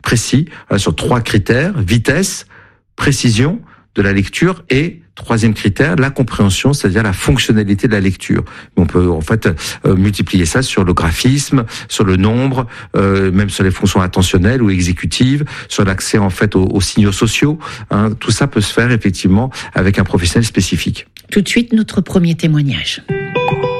précis sur 3 critères: vitesse, précision de la lecture et 3e critère, la compréhension, c'est-à-dire la fonctionnalité de la lecture. On peut en fait multiplier ça sur le graphisme, sur le nombre, même sur les fonctions attentionnelles ou exécutives, sur l'accès en fait aux signaux sociaux. Tout ça peut se faire effectivement avec un professionnel spécifique. Tout de suite, notre premier témoignage.